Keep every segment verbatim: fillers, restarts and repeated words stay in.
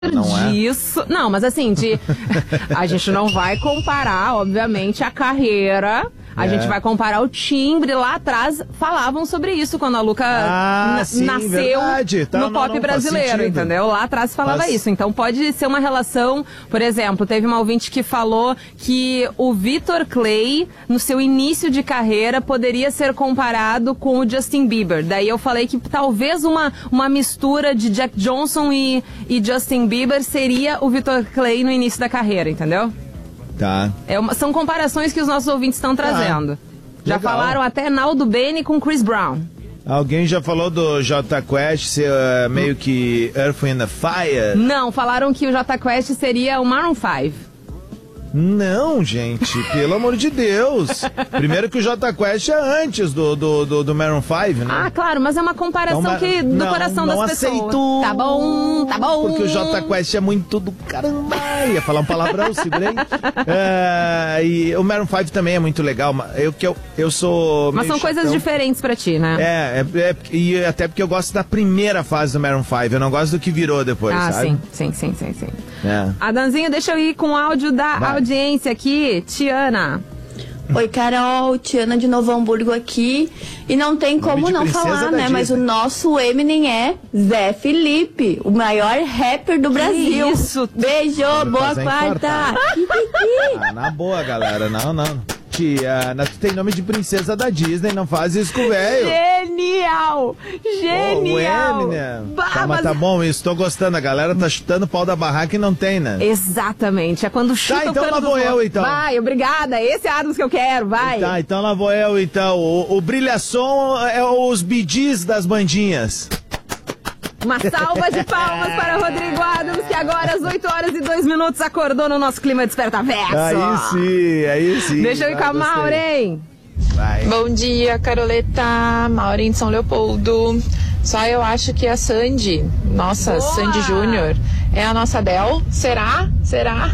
Não disso. É? Não, mas assim, de a gente não vai comparar, obviamente, a carreira. A é. gente vai comparar o timbre. Lá atrás falavam sobre isso quando a Luca ah, na- sim, nasceu tá, no não, pop não, brasileiro, entendeu? Lá atrás falava Faz... isso. Então pode ser uma relação, por exemplo, teve uma ouvinte que falou que o Vitor Clay, no seu início de carreira, poderia ser comparado com o Justin Bieber. Daí eu falei que talvez uma, uma mistura de Jack Johnson e, e Justin Bieber seria o Vitor Clay no início da carreira, entendeu? Tá. É uma, são comparações que os nossos ouvintes estão trazendo. Ah, já legal. Falaram até Naldo Bene com Chris Brown. Alguém já falou do Jota Quest ser uh, meio que Earth, Wind and Fire? Não, falaram que o Jota Quest seria o Maroon cinco. Não, gente, pelo amor de Deus. Primeiro que o Jota Quest é antes do, do, do, do Maroon cinco, né? Ah, claro, mas é uma comparação então, que do não, coração não das aceito, pessoas. Tá bom, tá bom. Porque o Jota Quest é muito do caramba. Ia falar um palavrão, segurei. É, e o Maroon cinco também é muito legal. Eu, que eu, eu sou. Mas são chatão. Coisas diferentes pra ti, né? É, é, é, e até porque eu gosto da primeira fase do Maroon cinco. Eu não gosto do que virou depois, ah, sabe? sim, sim, sim, sim, sim. É. Adanzinho, deixa eu ir com o áudio da Vai. audiência aqui. Tiana. Oi, Carol, Tiana de Novo Hamburgo aqui. E não tem como não falar, né? Mas o nosso Eminem é Zé Felipe, o maior rapper do Brasil. Isso. Beijo, boa quarta. Ah, na boa, galera. Não, não. Tiana, tu tem nome de princesa da Disney, não faz isso com o velho. Genial! Genial! Oh, o Eminem. Bah, tá, mas tá bom isso, tô gostando. A galera tá chutando o pau da barraca e não tem, né? Exatamente, é quando chuta tá, então o cano lá vou eu, então. Vai, obrigada, esse é Adams que eu quero, vai. Tá, então lá vou eu, então. O, o brilhação é os bidis das bandinhas. Uma salva de palmas para Rodrigo Adams, que agora às oito horas e dois minutos acordou no nosso clima Despertaverso. Aí sim, aí sim. Deixa eu ir com a Maureen. Vai. Bom dia, Caroleta, Maureen de São Leopoldo. Só eu acho que a Sandy, nossa, Boa. Sandy Júnior, é a nossa Adele. Será? Será?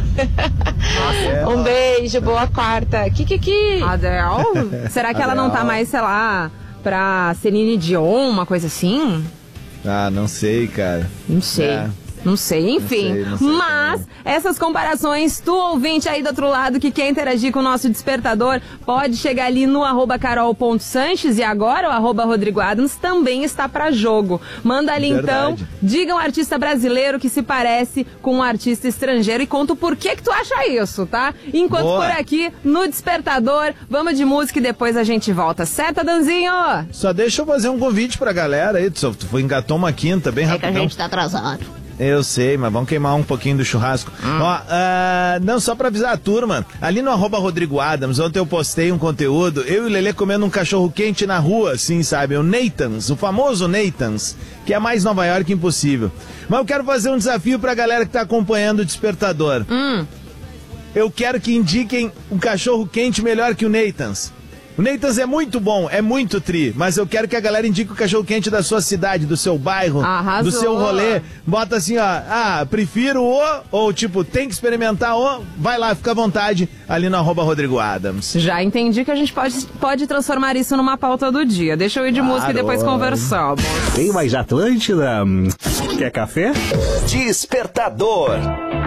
Nossa, um beijo, boa quarta. Kikiki. Adele? Será que ela não tá mais, sei lá, pra Celine Dion, uma coisa assim? Ah, não sei, cara. Não sei. É. Não sei, enfim. Não sei, não sei mas também. Essas comparações, tu ouvinte aí do outro lado que quer interagir com o nosso despertador, pode chegar ali no arroba carol.sanches e agora o arroba Rodrigo Adams também está para jogo. Manda ali Verdade. Então, diga um artista brasileiro que se parece com um artista estrangeiro e conta o porquê que tu acha isso, tá? Enquanto Boa. Por aqui, no despertador, vamos de música e depois a gente volta. Certo, Danzinho? Só deixa eu fazer um convite pra galera aí, tu, tu engatou uma quinta bem é rapidão. É que a gente tá atrasado. Eu sei, mas vamos queimar um pouquinho do churrasco. Hum. Ó, uh, não, só pra avisar a turma, ali no arroba Rodrigo Adams, ontem eu postei um conteúdo, eu e o Lelê comendo um cachorro quente na rua, assim, sabe? O Nathan's, o famoso Nathan's, que é mais Nova York impossível. Mas eu quero fazer um desafio pra galera que tá acompanhando o Despertador. Hum. Eu quero que indiquem um cachorro quente melhor que o Nathan's. O Nathan's é muito bom, é muito tri, mas eu quero que a galera indique o cachorro-quente da sua cidade, do seu bairro, Arrasou. Do seu rolê. Bota assim, ó, ah, prefiro o, ou tipo, tem que experimentar o, vai lá, fica à vontade, ali no arroba Rodrigo Adams. Já entendi que a gente pode, pode transformar isso numa pauta do dia. Deixa eu ir de claro. Música e depois conversamos. Tem mais Atlântida? Quer café? Despertador.